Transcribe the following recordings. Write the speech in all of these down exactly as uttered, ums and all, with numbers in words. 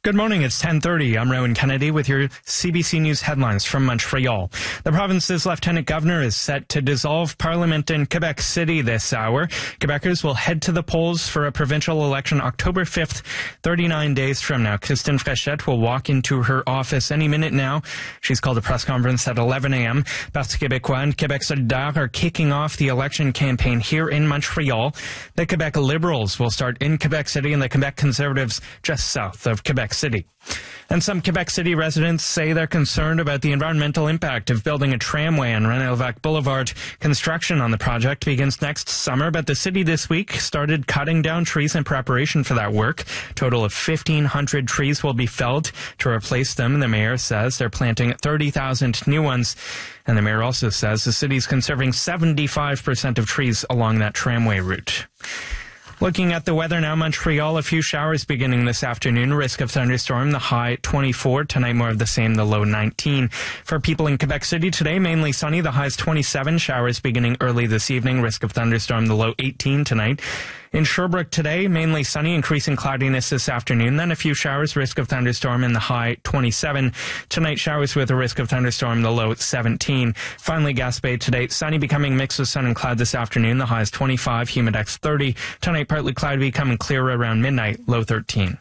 Good morning, it's ten thirty. I'm Rowan Kennedy with your C B C News headlines from Montreal. The province's lieutenant governor is set to dissolve parliament in Quebec City this hour. Quebecers will head to the polls for a provincial election October fifth, thirty-nine days from now. Christine Fréchette will walk into her office any minute now. She's called a press conference at eleven a.m. Parti québécois and Québec solidaire are kicking off the election campaign here in Montreal. The Quebec Liberals will start in Quebec City and the Quebec Conservatives just south of Quebec City. And some Quebec City residents say they're concerned about the environmental impact of building a tramway on René-Lévesque Boulevard. Construction on the project begins next summer, but the city this week started cutting down trees in preparation for that work. A total of fifteen hundred trees will be felled to replace them. The mayor says they're planting thirty thousand new ones. And the mayor also says the city's conserving seventy-five percent of trees along that tramway route. Looking at the weather now, Montreal, a few showers beginning this afternoon. Risk of thunderstorm, the high twenty-four. Tonight, more of the same, the low nineteen. For people in Quebec City today, mainly sunny. The high's twenty-seven. Showers beginning early this evening. Risk of thunderstorm, the low eighteen tonight. In Sherbrooke today, mainly sunny, increasing cloudiness this afternoon. Then a few showers, risk of thunderstorm in the high twenty-seven. Tonight, showers with a risk of thunderstorm, the low seventeen. Finally, Gaspé today, sunny becoming mixed with sun and cloud this afternoon. The high is twenty-five, humidex thirty. Tonight, partly cloudy, becoming clearer around midnight, low thirteen.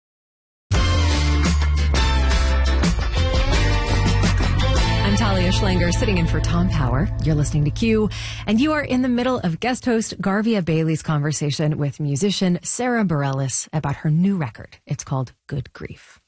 I'm Talia Schlanger, sitting in for Tom Power. You're listening to Q, and you are in the middle of guest host Garvia Bailey's conversation with musician Sarah Bareilles about her new record. It's called Good Grief.